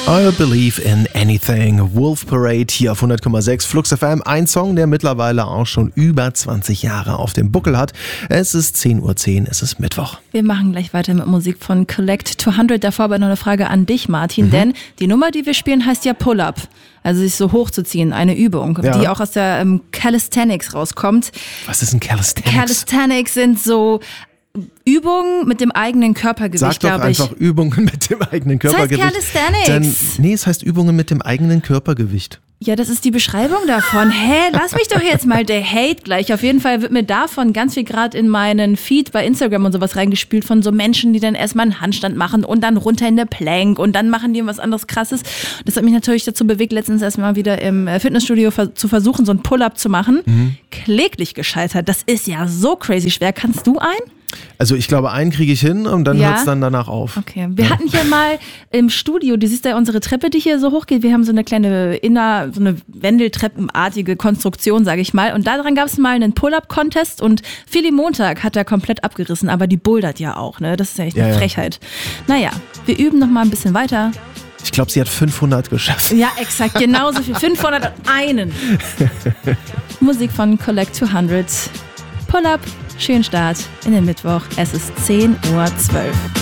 I Believe in Anything. Wolf Parade hier auf 100,6 Flux FM. Ein Song, der mittlerweile auch schon über 20 Jahre auf dem Buckel hat. Es ist 10:10 Uhr, es ist Mittwoch. Wir machen gleich weiter mit Musik von Collect 200. Davor aber noch eine Frage an dich, Martin. Denn die Nummer, die wir spielen, heißt ja Pull-Up. Also sich so hochzuziehen, eine Übung, die auch aus der Calisthenics rauskommt. Was ist ein Calisthenics? Calisthenics sind so Übungen mit dem eigenen Körpergewicht, glaube ich. Sag doch einfach Übungen mit dem eigenen Körpergewicht. Das heißt Calisthenics. Es heißt Übungen mit dem eigenen Körpergewicht. Ja, das ist die Beschreibung davon. Lass mich doch jetzt mal, der Hate gleich. Auf jeden Fall wird mir davon ganz viel gerade in meinen Feed bei Instagram und sowas reingespült von so Menschen, die dann erstmal einen Handstand machen und dann runter in eine Plank und dann machen die was anderes Krasses. Das hat mich natürlich dazu bewegt, letztens erstmal wieder im Fitnessstudio zu versuchen, so ein Pull-Up zu machen. Kläglich gescheitert. Das ist ja so crazy schwer. Kannst du einen? Also ich glaube, einen kriege ich hin und dann hört es dann danach auf. Okay, wir hatten hier mal im Studio, du siehst ja unsere Treppe, die hier so hochgeht, wir haben so eine kleine so eine Wendeltreppenartige Konstruktion, sage ich mal. Und daran gab es mal einen Pull-Up-Contest und Philly Montag hat er komplett abgerissen, aber die bouldert ja auch, ne? Das ist ja echt eine Frechheit. Naja, wir üben noch mal ein bisschen weiter. Ich glaube, sie hat 500 geschafft. Ja, exakt, genauso viel. 501. Musik von Collect 200. Pull-Up. Schönen Start in den Mittwoch. Es ist 10:12 Uhr.